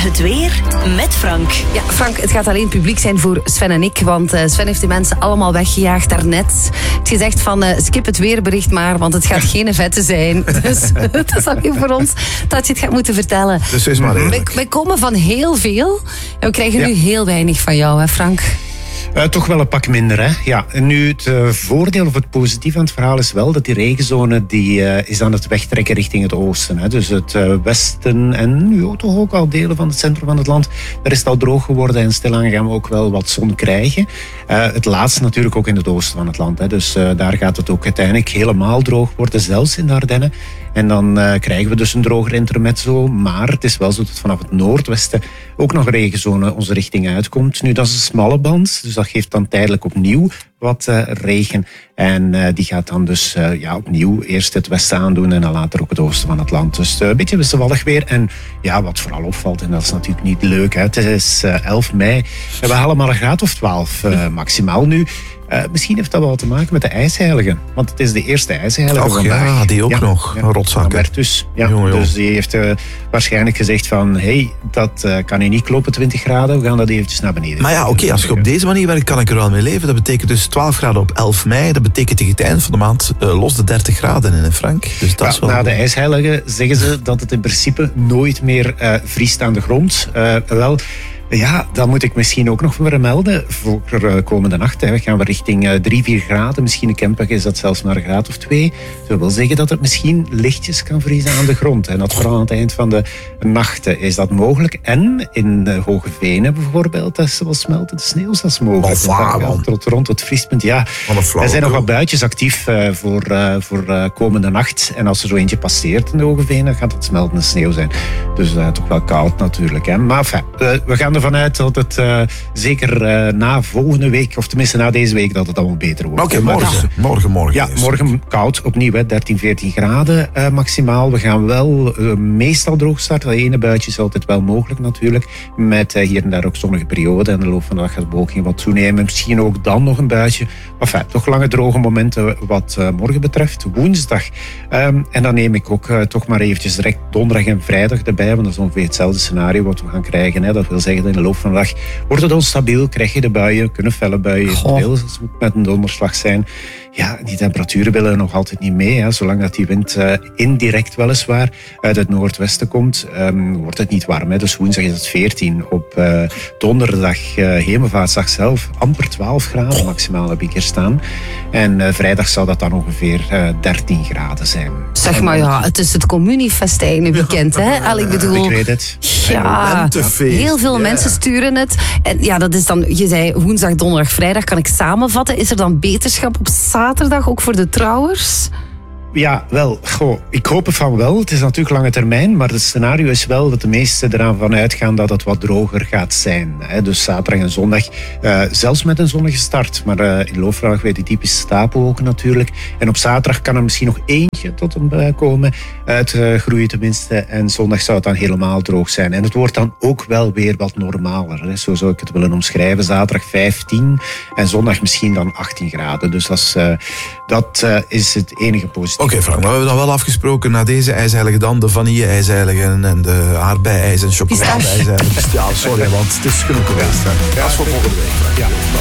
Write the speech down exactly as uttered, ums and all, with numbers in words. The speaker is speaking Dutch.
Het weer met Frank. Ja, Frank, het gaat alleen publiek zijn voor Sven en ik. Want uh, Sven heeft de mensen allemaal weggejaagd daarnet. Het gezegd van, uh, skip het weerbericht maar, want het gaat geen vette zijn. Dus het is alleen voor ons dat je het gaat moeten vertellen. Dus is maar wij, wij komen van heel veel en we krijgen ja. nu heel weinig van jou, hè Frank? Uh, toch wel een pak minder, hè? Ja, en nu het uh, voordeel of het positief aan het verhaal is wel dat die regenzone die, uh, is aan het wegtrekken richting het oosten. Hè? Dus het uh, westen en nu toch ook al delen van het centrum van het land. Daar is het al droog geworden en stilaan gaan we ook wel wat zon krijgen. Uh, het laatste natuurlijk ook in het oosten van het land. Hè? Dus uh, daar gaat het ook uiteindelijk helemaal droog worden, zelfs in de Ardennen. En dan uh, krijgen we dus een droger intermezzo. Maar het is wel zo dat vanaf het noordwesten ook nog een regenzone onze richting uitkomt. Nu, dat is een smalle band, dus dat geeft dan tijdelijk opnieuw wat uh, regen. En uh, die gaat dan dus uh, ja, opnieuw eerst het westen aandoen en dan later ook het oosten van het land. Dus uh, een beetje wisselvallig weer. En ja, wat vooral opvalt, en dat is natuurlijk niet leuk, hè, het is uh, elf mei. We hebben allemaal een graad of twaalf uh, maximaal nu. Uh, misschien heeft dat wel te maken met de ijsheiligen. Want het is de eerste ijsheilige Och, vandaag. Ja, die ook ja, nog. Ja, Rotzakken. Dus, ja, jongen, jongen. dus die heeft uh, waarschijnlijk gezegd van... hé, hey, dat uh, kan hier niet kloppen, twintig graden. We gaan dat eventjes naar beneden. Maar ja, oké, okay, als je op deze manier werkt, kan ik er wel mee leven. Dat betekent dus twaalf graden op elf mei. Dat betekent tegen het eind van de maand uh, los de dertig graden in, Frank. Dus dat ja, is wel... Na de ijsheiligen zeggen ze dat het in principe nooit meer uh, vriest aan de grond. Uh, wel... Ja, dat moet ik misschien ook nog vermelden. Voor uh, komende nacht hè, gaan we richting uh, drie, vier graden. Misschien in Kempen is dat zelfs maar een graad of twee. Dat wil zeggen dat het misschien lichtjes kan vriezen aan de grond. En dat vooral aan het eind van de nacht is dat mogelijk. En in de Hoge Venen bijvoorbeeld, dat is wel smelten de sneeuw zelfs mogelijk. Oh, tot rond het vriespunt, ja. Er zijn nog wat buitjes actief uh, voor, uh, voor uh, komende nacht. En als er zo eentje passeert in de Hoge Venen, gaat het smeltende sneeuw zijn. Dus uh, toch wel koud natuurlijk. Hè. Maar enfin, uh, we gaan ervan uit dat het uh, zeker uh, na volgende week, of tenminste na deze week, dat het allemaal beter wordt. Oké, okay, morgen, ja. morgen, morgen. Ja, morgen koud, opnieuw, hè, dertien, veertien graden uh, maximaal. We gaan wel uh, meestal droog starten. Dat ene buitje is altijd wel mogelijk natuurlijk. Met uh, hier en daar ook zonnige perioden. En de loop van de dag gaat de bewolking wat toenemen. Misschien ook dan nog een buitje. Enfin, toch lange droge momenten wat uh, morgen betreft. Woensdag. Um, en dan neem ik ook uh, toch maar eventjes direct donderdag en vrijdag erbij. Want dat is ongeveer hetzelfde scenario wat we gaan krijgen. Hè. Dat wil zeggen, in de loop van de dag wordt het onstabiel. Krijg je de buien, kunnen felle buien. Eventueel met een donderslag zijn. Ja, die temperaturen willen nog altijd niet mee. Hè. Zolang dat die wind uh, indirect weliswaar uit het noordwesten komt, um, wordt het niet warm. Hè. Dus woensdag is het veertien. Op uh, donderdag, uh, Hemelvaartsdag zelf, amper twaalf graden maximaal heb ik hier staan. En uh, vrijdag zou dat dan ongeveer uh, dertien graden zijn. Zeg maar ja, het is het communiefestijnen weekend, hè? Al, ik bedoel, ik weet het. Ja, heel veel ja. mensen sturen het. En ja, dat is dan, je zei woensdag, donderdag, vrijdag, kan ik samenvatten. Is er dan beterschap op zaterdag, ook voor de trouwers? Ja, wel. Goh, ik hoop het van wel. Het is natuurlijk lange termijn, maar het scenario is wel dat de meesten eraan van uitgaan dat het wat droger gaat zijn. Hè. Dus zaterdag en zondag, uh, zelfs met een zonnige start. Maar uh, in Loofvraag weet je typische stapelwolken natuurlijk. En op zaterdag kan er misschien nog eentje tot een bui komen. Uitgroeien uh, tenminste. En zondag zou het dan helemaal droog zijn. En het wordt dan ook wel weer wat normaler. Hè. Zo zou ik het willen omschrijven. Zaterdag vijftien en zondag misschien dan achttien graden. Dus dat is, uh, dat, uh, is het enige positieve. Oké okay, Frank, maar we hebben dan wel afgesproken na deze ijsheiligen dan de vanille-ijsheiligen en de aardbei-ijs en chocolade-ijsheiligen. Ja, sorry, want het is genoeg geweest. Ja, dat is voor volgende week. Ja.